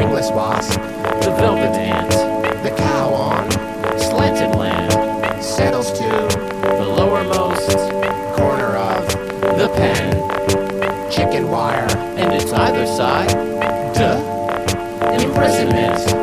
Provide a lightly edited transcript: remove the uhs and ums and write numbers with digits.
wingless wasp, the velvet ant, the cow on slanted land, settles to the lowermost corner of the pen, chicken wire, and its either side, duh, imprisonment.